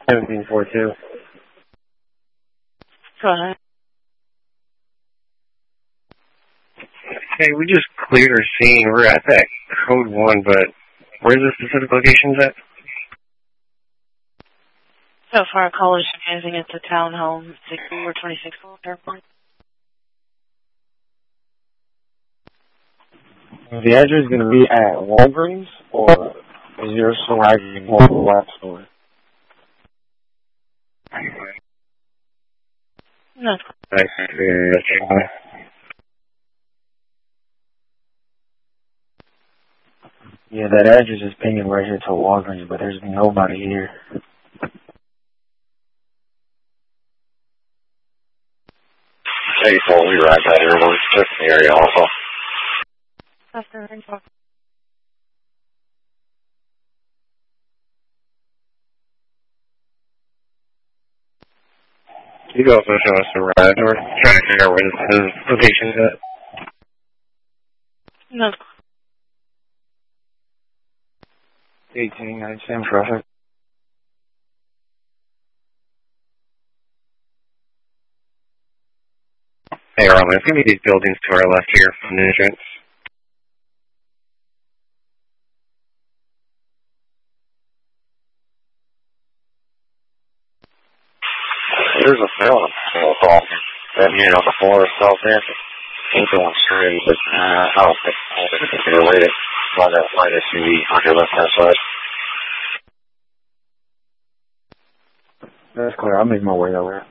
1742. Go ahead. Hey, we just cleared our scene. We're at that code 1, but where's the specific locations at? So far, callers advancing into townhome 60 or 26 Airport. The address is going to be at Walgreens, or is your store actually more of a lab store? No. Yeah, that address is pinging right here to Walgreens, but there's nobody here. Hey, so we were at that area. Just the area also. After info. You can also show us the ride. We're trying to figure out where his location's at. No. 18, I stand traffic. Hey, Roman, it's going to be these buildings to our left here from the entrance. There's a film call that you know before itself there. Ain't going straight, but I don't think it's related by that light SUV on your left hand side. That's clear. I'll make my way over.